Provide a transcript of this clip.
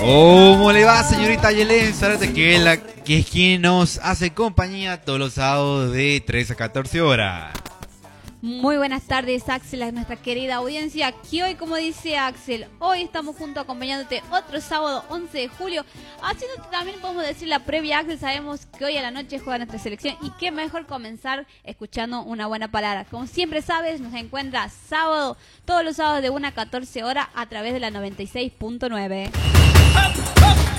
¿Cómo le va, señorita Yelén Zárate, que es quien nos hace compañía todos los sábados de 3 a 14 horas? Muy buenas tardes, Axel, a nuestra querida audiencia, que hoy, como dice Axel, hoy estamos juntos acompañándote otro sábado 11 de julio, haciéndote también, podemos decir, la previa, Axel. Sabemos que hoy a la noche juega nuestra selección y qué mejor comenzar escuchando una buena palabra. Como siempre sabes, nos encuentras sábado, todos los sábados de 1 a 14 horas a través de la 96.9.